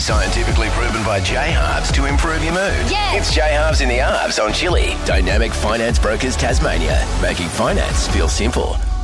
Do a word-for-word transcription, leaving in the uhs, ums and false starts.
Scientifically proven by J-Halves to improve your mood. Yes. It's J-Halves in the Halves on Chili. Dynamic Finance Brokers Tasmania. Making finance feel simple.